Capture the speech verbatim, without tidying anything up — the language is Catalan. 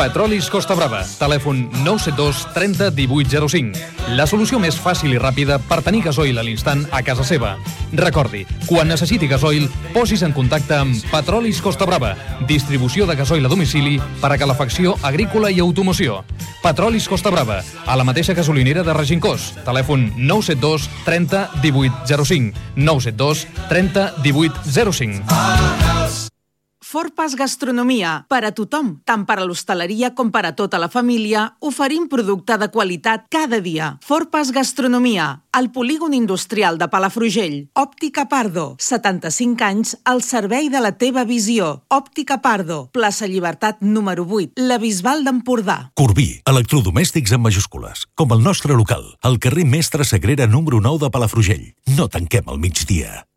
Petrolis Costa Brava. Telèfon nou set dos trenta divuit zero cinc. La solució més fàcil i ràpida per tenir gasoil a l'instant a casa seva. Recordi, quan necessiti gasoil, posis en contacte amb Petrolis Costa Brava. Distribució de gasoil a domicili per a calefacció agrícola i automoció. Petrolis Costa Brava, a la mateixa gasolinera de Regincós. Telèfon nou set dos trenta divuit zero cinc. nou set dos trenta divuit zero cinc. Forpas Gastronomia, per a tothom, tant per a l'hostaleria com per a tota la família, oferim producte de qualitat cada dia. Forpas Gastronomia, al polígon industrial de Palafrugell. Òptica Pardo, setanta-cinc anys al servei de la teva visió. Òptica Pardo, plaça Llibertat número vuit, la Bisbal d'Empordà. Corbí, electrodomèstics en majúscules, com el nostre local, al carrer Mestre Sagrera número nou de Palafrugell. No tanquem al migdia.